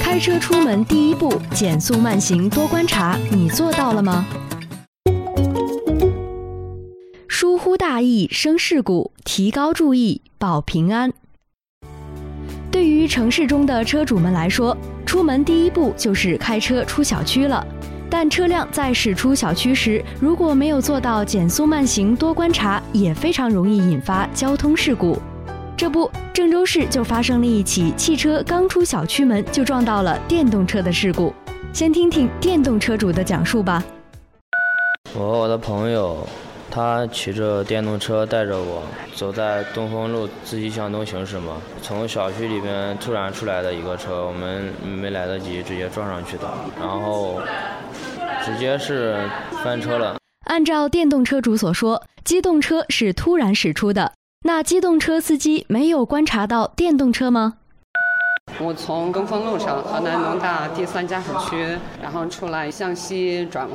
开车出门第一步，减速慢行多观察，你做到了吗？疏忽大意生事故，提高注意保平安。对于城市中的车主们来说，出门第一步就是开车出小区了。但车辆在驶出小区时，如果没有做到减速慢行多观察，也非常容易引发交通事故。这不，郑州市就发生了一起汽车刚出小区门就撞到了电动车的事故。先听听电动车主的讲述吧。 我和我的朋友，他骑着电动车带着我走在东风路自己向东行驶嘛，从小区里边突然出来的一个车，我们没来得及直接撞上去的，然后直接是翻车了。 按照电动车主所说，机动车是突然驶出的，那机动车司机没有观察到电动车吗？ 我从东风路上河南农大第3驾驶区，然后出来向西转弯。